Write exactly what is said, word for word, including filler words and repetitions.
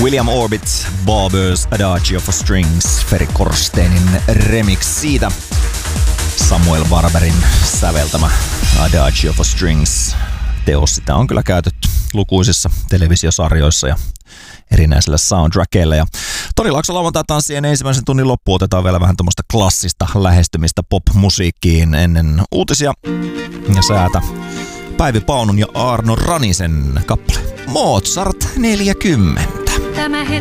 William Orbit, Barber's Adagio for Strings, Ferry Korsteinin remix siitä. Samuel Barberin säveltämä Adagio for Strings teos. Sitä on kyllä käytetty lukuisissa televisiosarjoissa ja erinäisillä soundtrackeilla. Ja Toni Laakso lauantai-tanssien ensimmäisen tunnin loppuun otetaan vielä vähän tämmöistä klassista lähestymistä pop-musiikkiin ennen uutisia ja säätä. Päivi Paunun ja Arno Ranisen kappale Mozart neljäkymmentä.